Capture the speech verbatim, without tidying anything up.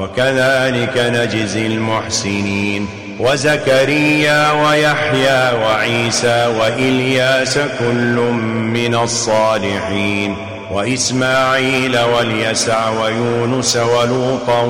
وكذلك نجزي المحسنين. وزكريا ويحيى وعيسى وإلياس كل من الصالحين، وإسماعيل واليسع ويونس ولوطا